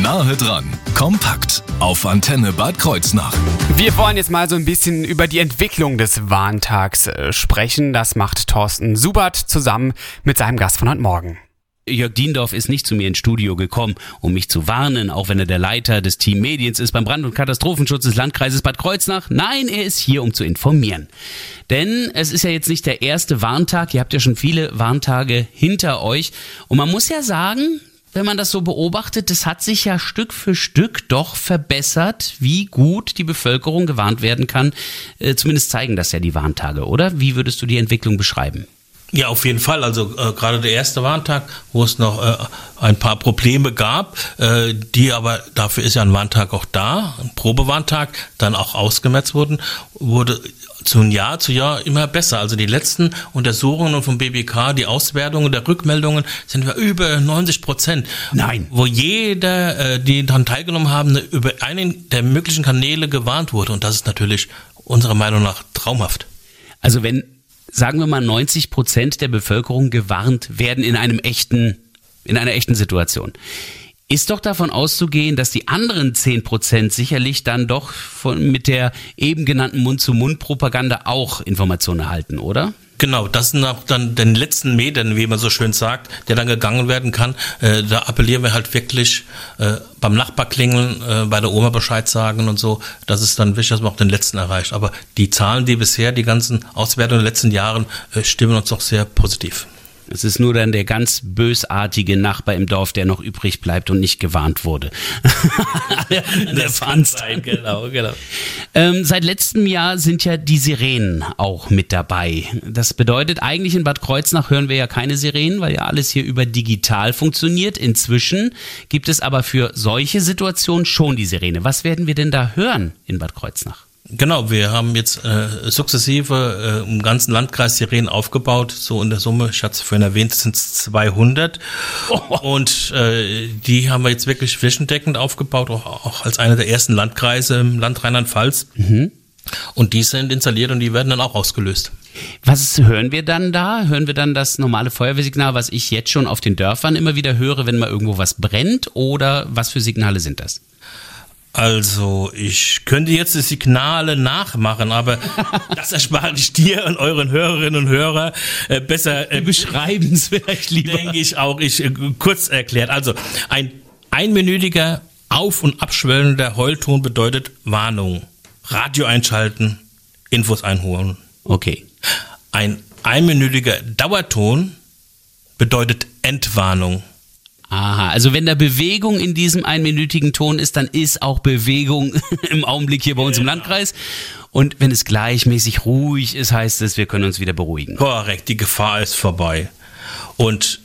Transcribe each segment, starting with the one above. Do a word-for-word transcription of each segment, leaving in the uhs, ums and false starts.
Nahe dran, kompakt auf Antenne Bad Kreuznach. Wir wollen jetzt mal so ein bisschen über die Entwicklung des Warntags äh, sprechen. Das macht Thorsten Subert zusammen mit seinem Gast von heute Morgen. Jörg Diendorf ist nicht zu mir ins Studio gekommen, um mich zu warnen, auch wenn er der Leiter des Team Mediens ist beim Brand- und Katastrophenschutz des Landkreises Bad Kreuznach. Nein, er ist hier, um zu informieren. Denn es ist ja jetzt nicht der erste Warntag, ihr habt ja schon viele Warntage hinter euch. Und man muss ja sagen, wenn man das so beobachtet, das hat sich ja Stück für Stück doch verbessert, wie gut die Bevölkerung gewarnt werden kann. Äh, zumindest zeigen das ja die Warntage, oder? Wie würdest du die Entwicklung beschreiben? Ja, auf jeden Fall. Also äh, gerade der erste Warntag, wo es noch äh, ein paar Probleme gab, äh, die aber, dafür ist ja ein Warntag auch da, ein Probewarntag, dann auch ausgemerzt wurden, wurde von Jahr zu Jahr immer besser. Also die letzten Untersuchungen vom B B K, die Auswertungen der Rückmeldungen sind wir über neunzig Prozent. Nein. Wo jeder, äh, die daran teilgenommen haben, über einen der möglichen Kanäle gewarnt wurde. Und das ist natürlich unserer Meinung nach traumhaft. Also wenn, sagen wir mal, neunzig Prozent der Bevölkerung gewarnt werden in einem echten, in einer echten Situation, ist doch davon auszugehen, dass die anderen zehn Prozent sicherlich dann doch von, mit der eben genannten Mund-zu-Mund-Propaganda auch Informationen erhalten, oder? Genau, das sind auch dann den letzten Metern, wie man so schön sagt, der dann gegangen werden kann. Äh, da appellieren wir halt wirklich äh, beim Nachbar klingeln, äh, bei der Oma Bescheid sagen und so. Das ist dann wichtig, dass man auch den letzten erreicht. Aber die Zahlen, die bisher, die ganzen Auswertungen in den letzten Jahren, äh, stimmen uns doch sehr positiv. Es ist nur dann der ganz bösartige Nachbar im Dorf, der noch übrig bleibt und nicht gewarnt wurde. der fand's dann. Genau, genau. Ähm, seit letztem Jahr sind ja die Sirenen auch mit dabei. Das bedeutet, eigentlich in Bad Kreuznach hören wir ja keine Sirenen, weil ja alles hier über digital funktioniert. Inzwischen gibt es aber für solche Situationen schon die Sirene. Was werden wir denn da hören in Bad Kreuznach? Genau, wir haben jetzt äh, sukzessive äh, im ganzen Landkreis Sirenen aufgebaut, so in der Summe, ich hatte es vorhin erwähnt, sind es zweihundert oh. Und äh, die haben wir jetzt wirklich flächendeckend aufgebaut, auch, auch als einer der ersten Landkreise im Land Rheinland-Pfalz. Mhm. Und die sind installiert und die werden dann auch ausgelöst. Was hören wir dann da? Hören wir dann das normale Feuerwehrsignal, was ich jetzt schon auf den Dörfern immer wieder höre, wenn mal irgendwo was brennt, oder was für Signale sind das? Also, ich könnte jetzt die Signale nachmachen, aber das erspare ich dir und euren Hörerinnen und Hörern äh, besser. Äh, beschreiben es vielleicht lieber. Denke ich auch, ich äh, kurz erklärt. Also, ein einminütiger auf- und abschwellender Heulton bedeutet Warnung. Radio einschalten, Infos einholen. Okay. Ein einminütiger Dauerton bedeutet Entwarnung. Aha, also wenn da Bewegung in diesem einminütigen Ton ist, dann ist auch Bewegung im Augenblick hier bei uns im Landkreis. Und wenn es gleichmäßig ruhig ist, heißt es, wir können uns wieder beruhigen. Korrekt, die Gefahr ist vorbei. Und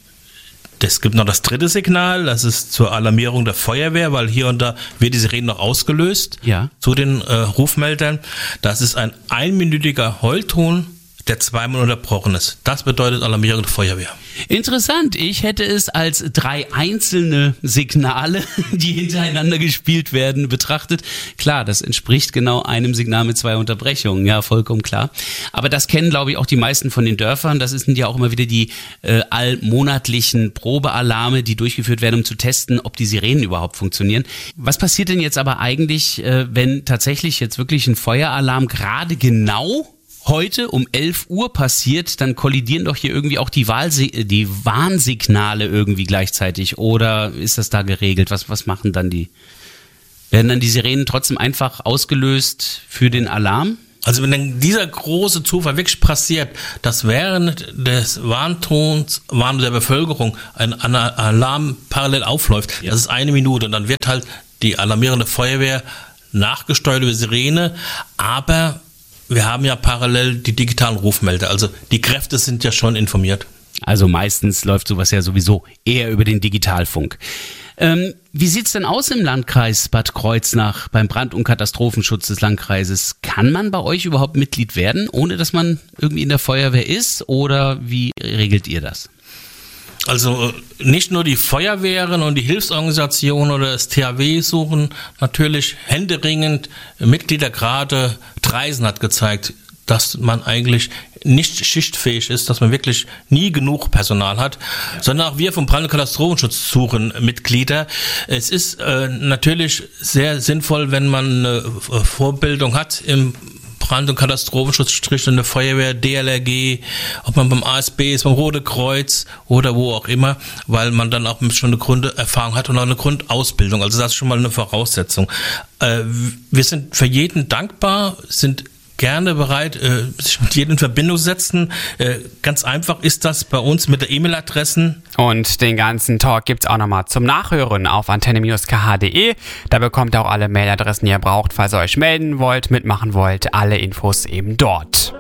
es gibt noch das dritte Signal, das ist zur Alarmierung der Feuerwehr, weil hier und da wird die Sirene noch ausgelöst, ja, zu den äh, Rufmeldern. Das ist ein einminütiger Heulton, der zweimal unterbrochen ist. Das bedeutet Alarmierung der Feuerwehr. Interessant. Ich hätte es als drei einzelne Signale, die hintereinander gespielt werden, betrachtet. Klar, das entspricht genau einem Signal mit zwei Unterbrechungen. Ja, vollkommen klar. Aber das kennen, glaube ich, auch die meisten von den Dörfern. Das sind ja auch immer wieder die äh, allmonatlichen Probealarme, die durchgeführt werden, um zu testen, ob die Sirenen überhaupt funktionieren. Was passiert denn jetzt aber eigentlich, äh, wenn tatsächlich jetzt wirklich ein Feueralarm gerade genau heute um elf Uhr passiert, dann kollidieren doch hier irgendwie auch die, Wahlsi- die Warnsignale irgendwie gleichzeitig, oder ist das da geregelt? Was, was machen dann die? Werden dann die Sirenen trotzdem einfach ausgelöst für den Alarm? Also wenn dann dieser große Zufall wirklich passiert, dass während des Warntons, Warn der Bevölkerung ein, ein Alarm parallel aufläuft, ja, das ist eine Minute und dann wird halt die alarmierende Feuerwehr nachgesteuert über Sirene, aber wir haben ja parallel die digitalen Rufmelder, also die Kräfte sind ja schon informiert. Also meistens läuft sowas ja sowieso eher über den Digitalfunk. Ähm, wie sieht's denn aus im Landkreis Bad Kreuznach beim Brand- und Katastrophenschutz des Landkreises? Kann man bei euch überhaupt Mitglied werden, ohne dass man irgendwie in der Feuerwehr ist, oder wie regelt ihr das? Also nicht nur die Feuerwehren und die Hilfsorganisationen oder das T H W suchen natürlich händeringend Mitglieder, gerade Dreisen hat gezeigt, dass man eigentlich nicht schichtfähig ist, dass man wirklich nie genug Personal hat, sondern auch wir vom Brand- und Katastrophenschutz suchen Mitglieder. Es ist äh, natürlich sehr sinnvoll, wenn man eine Vorbildung hat im Brand- und Katastrophenschutz, sprich eine Feuerwehr, D L R G, ob man beim A S B ist, beim Rote Kreuz oder wo auch immer, weil man dann auch schon eine Grunderfahrung hat und auch eine Grundausbildung. Also das ist schon mal eine Voraussetzung. Äh, wir sind für jeden dankbar, sind gerne bereit, äh, sich mit jedem in Verbindung setzen. Äh, ganz einfach ist das bei uns mit der E-Mail-Adressen. Und den ganzen Talk gibt's auch nochmal zum Nachhören auf antenne Bindestrich k h punkt de. Da bekommt ihr auch alle Mailadressen, die ihr braucht, falls ihr euch melden wollt, mitmachen wollt. Alle Infos eben dort.